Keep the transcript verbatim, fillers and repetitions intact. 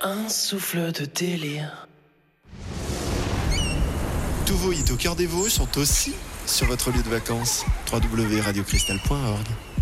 un souffle de délire. Tous vos hits au cœur des Vosges sont aussi sur votre lieu de vacances. w w w point radio cristal point org